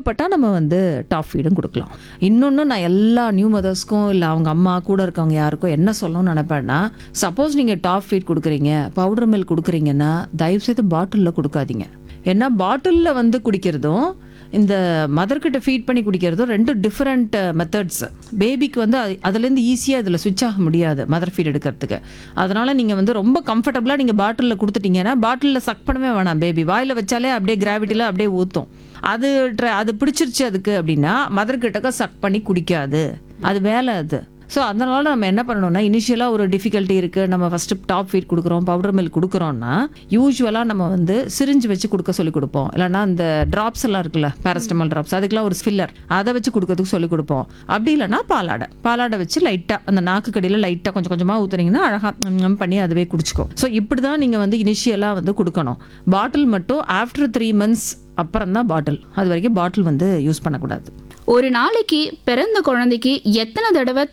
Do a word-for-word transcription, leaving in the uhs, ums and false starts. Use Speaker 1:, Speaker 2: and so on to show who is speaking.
Speaker 1: தேவைப்பட்டால் நம்ம வந்து டாப் ஃபீடும் கொடுக்கலாம். இன்னொன்று நான் எல்லா நியூ மதர்ஸ்க்கும் இல்லை அவங்க அம்மா கூட இருக்கவங்க யாருக்கும் என்ன சொல்லணும்னு நினைப்பேன்னா, சப்போஸ் நீங்கள் டாப் ஃபீட் கொடுக்குறீங்க, பவுடர் மில்க் கொடுக்குறீங்கன்னா தயவுசெய்து பாட்டிலில் கொடுக்காதீங்க. ஏன்னா பாட்டிலில் வந்து குடிக்கிறதும் இந்த மதர்கிட்ட ஃபீட் பண்ணி குடிக்கிறதும் ரெண்டு டிஃப்ரெண்ட் மெத்தட்ஸ். பேபிக்கு வந்து அது அதுலேருந்து ஈஸியாக இதில் ஸ்விட்ச் ஆக முடியாது மதர் ஃபீட் எடுக்கிறதுக்கு. அதனால் நீங்கள் வந்து ரொம்ப கம்ஃபர்டபுளாக நீங்கள் பாட்டிலில் கொடுத்துட்டீங்கன்னா பாட்டிலில் சக் பண்ணவே வேணாம். பேபி வாயில் வச்சாலே அப்படியே கிராவிட்டியில் அப்படியே ஊற்றும். அது ட்ரை அது பிடிச்சிருச்சு அதுக்கு அப்படின்னா மதர்கிட்டக்க சக் பண்ணி குடிக்காது. அது வேலை அது. ஸோ அதனால் நம்ம என்ன பண்ணணும்னா, இனிஷியலாக ஒரு டிஃபிகல்ட்டி இருக்குது, நம்ம ஃபஸ்ட்டு டாப் ஃபீட் கொடுக்குறோம், பவுடர் மில்க் கொடுக்குறோன்னா யூஸ்வலாக நம்ம வந்து சிரிஞ்சு வச்சு கொடுக்க சொல்லி கொடுப்போம். இல்லைனா இந்த ட்ராப்ஸ் எல்லாம் இருக்குல்ல, பேரஸ்டமால் ட்ராப்ஸ், அதுக்கெல்லாம் ஒரு ஃபில்லர் அதை வச்சு கொடுக்கறதுக்கு சொல்லி கொடுப்போம். அப்படி இல்லைனா பாலாடை பாலாடை வச்சு லைட்டாக அந்த நாக்கு கடியில் லைட்டாக கொஞ்சம் கொஞ்சமாக ஊற்றுனீங்கன்னா அழகாக பண்ணி அதுவே குடிச்சிக்கும். ஸோ இப்படி தான் நீங்கள் வந்து இனிஷியலாக வந்து கொடுக்கணும். பாட்டில் மட்டும் ஆஃப்டர் த்ரீ மந்த்ஸ் அப்புறம் தான் பாட்டில். அது வரைக்கும் பாட்டில் வந்து யூஸ் பண்ணக்கூடாது.
Speaker 2: ஒரு நாளைக்கு பிறந்த குழந்தைக்கு எத்தனை தடவை